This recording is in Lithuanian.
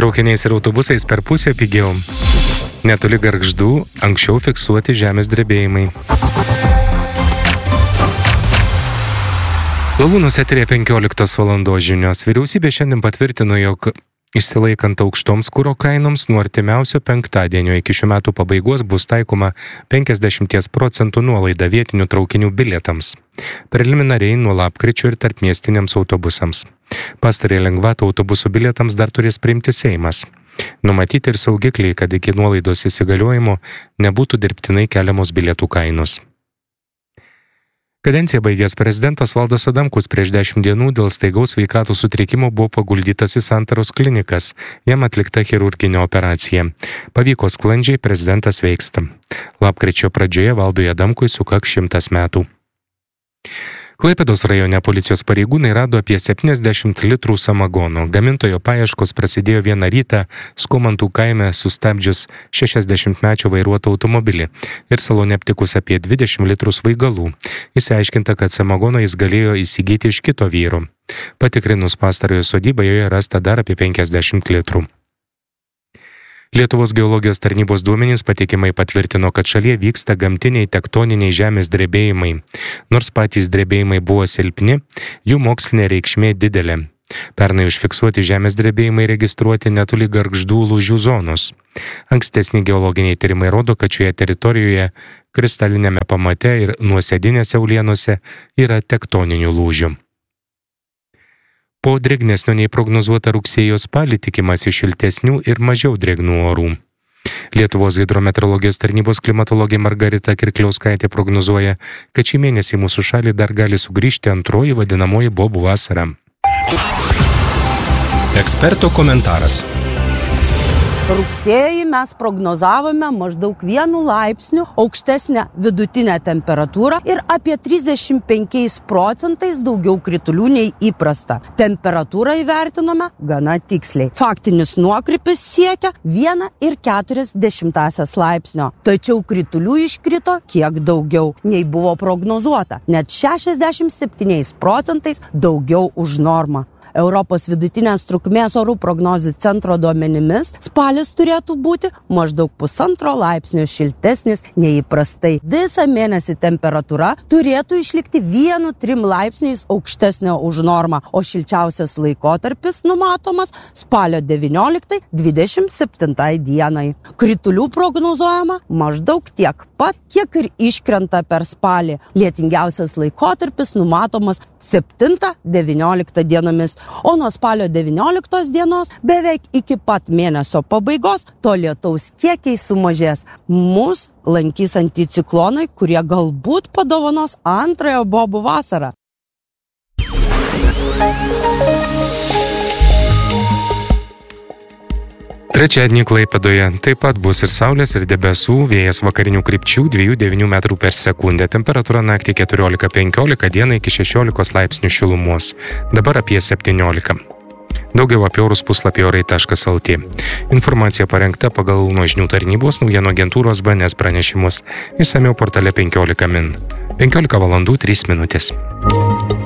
Traukiniais ir autobusais per pusę pigiau. Netoli Gargždų anksčiau fiksuoti žemės drebėjimai. Lalūnus eteryje 15 valandos žinios. Vyriausybė šiandien patvirtino, jog išsilaikant aukštoms kuro kainoms nuo artimiausio penktadienio iki šių metų pabaigos bus taikoma 50% nuolaida vietinių traukinių bilietams. Preliminariai nuo lapkričio ir tarpmiestiniams autobusams. Pastarąją lengvatą autobusų bilietams dar turės priimti Seimas. Numatyti ir saugikliai, kad iki nuolaidos įsigaliojimo nebūtų dirbtinai keliamos bilietų kainos. Kadenciją baigęs prezidentas Valdas Adamkus prieš 10 dienų dėl staigaus sveikatos sutrikimo buvo paguldytas į Santaros klinikas. Jam atlikta chirurginė operacija. Pavyko sklandžiai, prezidentas sveiksta. Lapkričio pradžioje Valdui Adamkui sukaks 100 metų. Klaipėdos rajone policijos pareigūnai rado apie 70 litrų samagono. Gamintojo paieškos prasidėjo vieną rytą Skomantų kaime sustabdžius 60-mečio vairuotą automobilį ir salone aptikus apie 20 litrų svaigalų. Išsiaiškinta, kad samagoną jis galėjo įsigyti iš kito vyro. Patikrinus pastarojo sodybą, joje rasta dar apie 50 litrų. Lietuvos geologijos tarnybos duomenys patikimai patvirtino, kad šalyje vyksta gamtiniai tektoniniai žemės drebėjimai. Nors patys drebėjimai buvo silpni, jų mokslinė reikšmė didelė. Pernai užfiksuoti žemės drebėjimai registruoti netoli Gargždų lūžių zonos. Ankstesni geologiniai tyrimai rodo, kad šioje teritorijoje kristalinėme pamate ir nuosėdinėse uolienose yra tektoninių lūžių. Po drėgnesnio nei prognozuota rugsėjo spalį tikimasi šiltesnių ir mažiau drėgnų orų. Lietuvos hidrometeorologijos tarnybos klimatologė Margarita Kirkliauskaitė prognozuoja, kad šį mėnesį mūsų šalį dar gali sugrįžti antroji vadinamoji bobų vasara. Eksperto komentaras. Rugsėjį mes prognozavome maždaug 1 laipsniu aukštesnę vidutinę temperatūrą ir apie 35% daugiau kritulių nei įprasta. Temperatūrą įvertinome gana tiksliai. Faktinis nuokrypis siekia 1,4 laipsnio. Tačiau kritulių iškrito kiek daugiau nei buvo prognozuota. Net 67% daugiau už normą. Europos vidutinės trukmės orų prognozių centro duomenimis spalis turėtų būti maždaug 1,5 laipsnio šiltesnis nei įprastai. Visą mėnesį temperatūra turėtų išlikti 1-3 laipsniais aukštesnio už normą, o šilčiausias laikotarpis numatomas spalio 19-27 dienai. Kritulių prognozuojama maždaug tiek pat, kiek ir iškrenta per spalį. Lietingiausias laikotarpis numatomas 7-19 dienomis. O nuo spalio 19 dienos beveik iki pat mėnesio pabaigos to lietaus kiekiai sumažės. Mus lankys anticiklonai, kurie galbūt padovanos antrąją bobų vasarą. Trečiadienį Klaipėdoje taip pat bus ir saulės, ir debesų, vėjas vakarinių krypčių 2-9 metrų per sekundę. Temperatūra naktį 14-15, dieną iki 16 laipsnių šilumos. Dabar apie 17. Daugiau apie orus puslapį orai.lt. Informacija parengta pagal Launo žinių tarnybos naujienų agentūros BNS pranešimus. Išsamiau portale 15 min. 15 valandų 3 minutės.